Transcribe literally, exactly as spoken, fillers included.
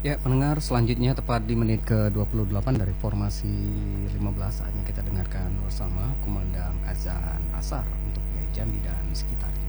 Ya, pendengar, selanjutnya tepat di menit ke dua puluh delapan dari formasi lima belas, saatnya kita dengarkan bersama kumandang azan asar untuk wilayah Jambi dan sekitarnya.